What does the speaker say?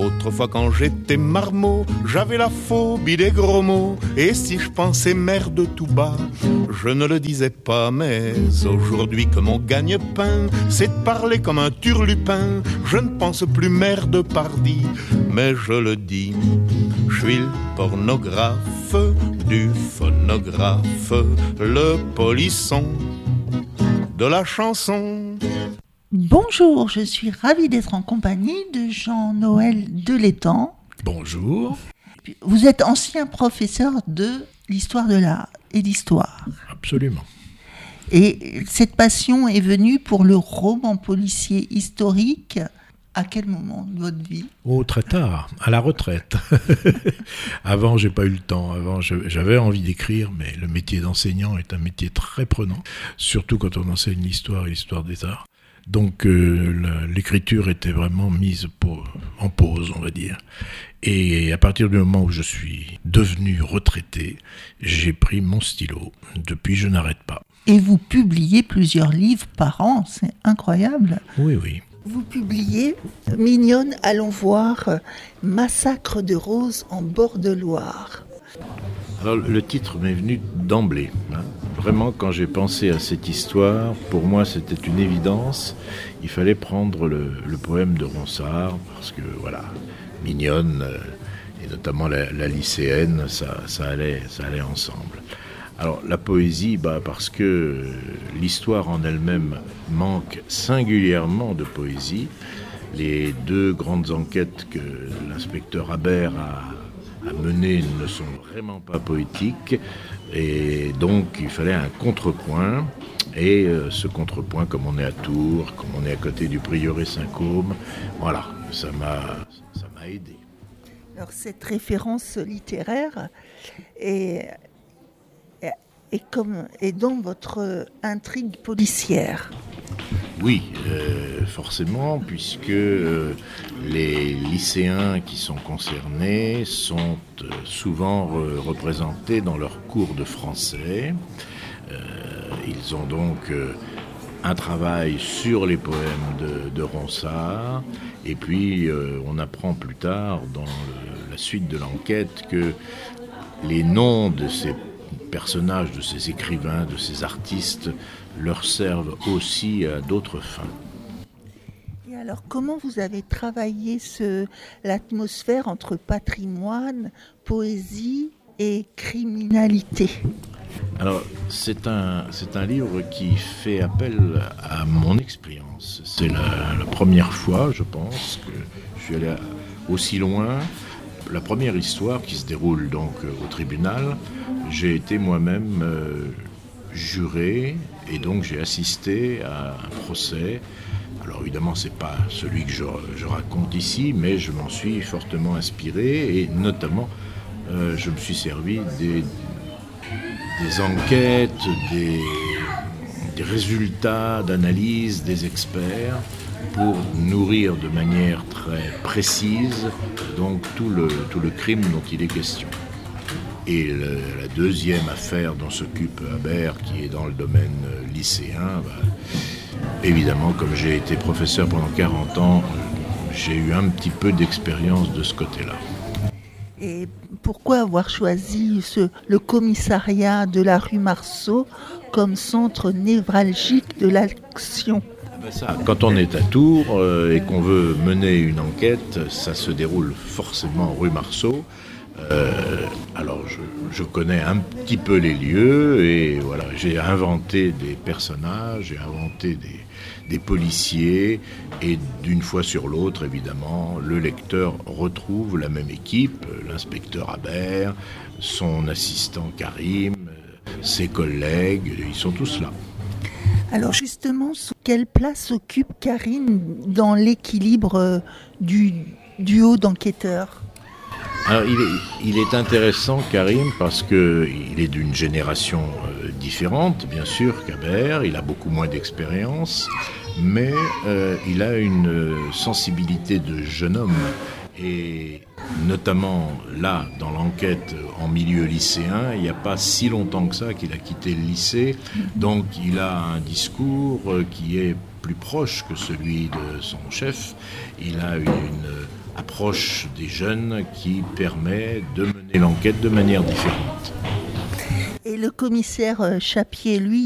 Autrefois quand j'étais marmot, j'avais la phobie des gros mots. Et si je pensais merde tout bas, je ne le disais pas. Mais aujourd'hui que mon gagne-pain, c'est de parler comme un turlupin, je ne pense plus merde pardi, mais je le dis. Je suis le pornographe du phonographe, le polisson de la chanson. Bonjour, je suis ravie d'être en compagnie de Jean-Noël Delétang. Bonjour. Vous êtes ancien professeur de l'histoire de l'art et d'histoire. Absolument. Et cette passion est venue pour le roman policier historique. À quel moment de votre vie ? Oh, très tard, à la retraite. Avant, j'ai pas eu le temps. Avant, j'avais envie d'écrire, mais le métier d'enseignant est un métier très prenant, surtout quand on enseigne l'histoire et l'histoire des arts. Donc, l'écriture était vraiment mise en pause, on va dire. Et à partir du moment où je suis devenu retraité, j'ai pris mon stylo. Depuis, je n'arrête pas. Et vous publiez plusieurs livres par an, c'est incroyable. Oui, oui. Vous publiez Mignonne, allons voir, Massacre de Rose en bord de Loire. Alors, le titre m'est venu d'emblée. Vraiment, quand j'ai pensé à cette histoire, pour moi, c'était une évidence. Il fallait prendre le poème de Ronsard, parce que, voilà, Mignonne, et notamment la lycéenne, ça allait ensemble. Alors, la poésie, parce que l'histoire en elle-même manque singulièrement de poésie. Les deux grandes enquêtes que l'inspecteur Habert a menées ne sont vraiment pas poétiques. Et donc, il fallait un contrepoint. Et ce contrepoint, comme on est à Tours, comme on est à côté du prieuré Saint-Côme, voilà, ça m'a aidé. Alors, cette référence littéraire est dans votre intrigue policière. Oui, forcément, puisque les lycéens qui sont concernés sont souvent représentés dans leurs cours de français. Ils ont donc un travail sur les poèmes de Ronsard, et puis on apprend plus tard, dans la suite de l'enquête, que les noms de ces personnages, de ces écrivains, de ces artistes, leur servent aussi à d'autres fins. Et alors, comment vous avez travaillé l'atmosphère entre patrimoine, poésie et criminalité ? Alors, c'est un livre qui fait appel à mon expérience. C'est la première fois, je pense, que je suis allé aussi loin. La première histoire qui se déroule donc au tribunal, j'ai été moi-même juré et donc j'ai assisté à un procès. Alors évidemment, c'est pas celui que je raconte ici, mais je m'en suis fortement inspiré et notamment je me suis servi des enquêtes, des résultats d'analyse des experts pour nourrir de manière très précise donc tout le crime dont il est question. Et la deuxième affaire dont s'occupe Habert, qui est dans le domaine lycéen, évidemment, comme j'ai été professeur pendant 40 ans, j'ai eu un petit peu d'expérience de ce côté-là. Et pourquoi avoir choisi le commissariat de la rue Marceau comme centre névralgique de l'action ? Quand on est à Tours et qu'on veut mener une enquête, ça se déroule forcément rue Marceau. Alors je connais un petit peu les lieux et voilà, j'ai inventé des personnages, j'ai inventé des policiers et d'une fois sur l'autre, évidemment, le lecteur retrouve la même équipe, l'inspecteur Habert, son assistant Karim, ses collègues, ils sont tous là. Alors justement, quelle place occupe Karim dans l'équilibre du duo d'enquêteurs ? Alors, il est intéressant, Karim, parce qu'il est d'une génération différente, bien sûr, qu'Habert. Il a beaucoup moins d'expérience, mais il a une sensibilité de jeune homme. Et notamment là, dans l'enquête en milieu lycéen, il n'y a pas si longtemps que ça qu'il a quitté le lycée. Donc il a un discours qui est plus proche que celui de son chef. Il a approche des jeunes qui permet de mener l'enquête de manière différente. Et le commissaire Chapier, lui,